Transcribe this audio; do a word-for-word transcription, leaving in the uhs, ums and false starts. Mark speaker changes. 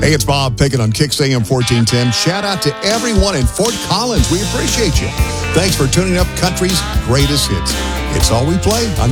Speaker 1: Hey, it's Bob Pickett on Kicks A M fourteen ten. Shout out to everyone in Fort Collins. We appreciate you. Thanks for tuning up Country's greatest hits. It's all we play on